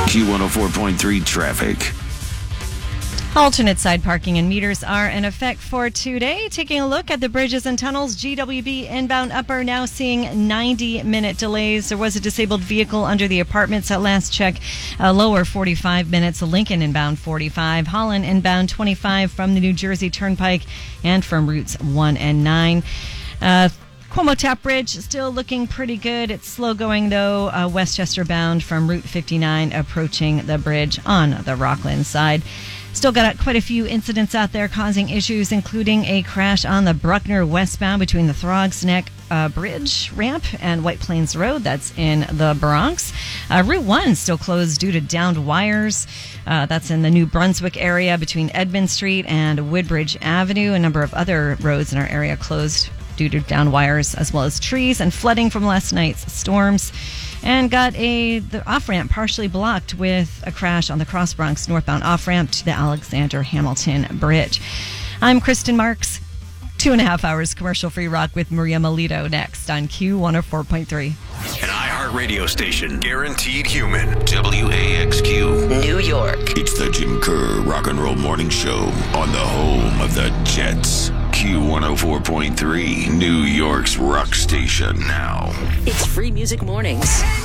Q104.3 traffic. Alternate side parking and meters are in effect for today. Taking a look at the bridges and tunnels, GWB inbound upper now seeing 90-minute delays. There was a disabled vehicle under the apartments at last check. Lower 45 minutes. Lincoln inbound 45. Holland inbound 25 from the New Jersey Turnpike and from routes 1 and 9. Cuomo Tap Bridge still looking pretty good. It's slow going, though. Westchester bound from Route 59 approaching the bridge on the Rockland side. Still got quite a few incidents out there causing issues, including a crash on the Bruckner westbound between the Throgs Neck Bridge ramp and White Plains Road. That's in the Bronx. Route 1 still closed due to downed wires. That's in the New Brunswick area between Edmond Street and Woodbridge Avenue. A number of other roads in our area closed due to downed wires, as well as trees and flooding from last night's storms. And got the off-ramp partially blocked with a crash on the Cross Bronx northbound off-ramp to the Alexander Hamilton Bridge. I'm Kristen Marks. 2.5 hours commercial-free rock with Maria Melito next on Q104.3. An iHeart radio station. Guaranteed human. WAXQ. New York. It's the Jim Kerr Rock and Roll Morning Show on the home of the Jets. Q104.3, New York's rock station now. It's Free Music Mornings.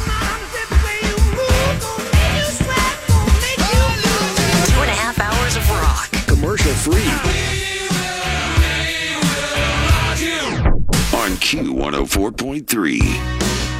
2.5 hours of rock. Commercial free. On Q104.3.